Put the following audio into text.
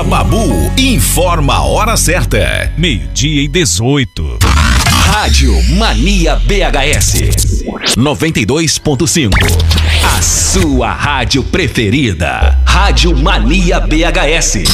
Babu informa a hora certa. 12:18. Rádio Mania BHS 92.5. A sua rádio preferida. Rádio Mania BHS.